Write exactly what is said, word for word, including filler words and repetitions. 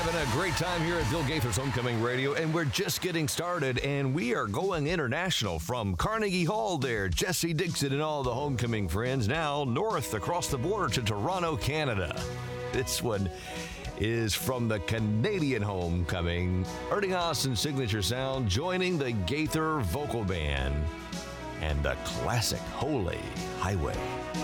having a great time here at Bill Gaither's Homecoming Radio, and we're just getting started, and we are going international from Carnegie Hall there. Jesse Dixon and all the Homecoming friends now north across the border to Toronto, Canada. This one is from the Canadian Homecoming. Ernie Austin's signature sound joining the Gaither Vocal Band and the classic Holy Highway.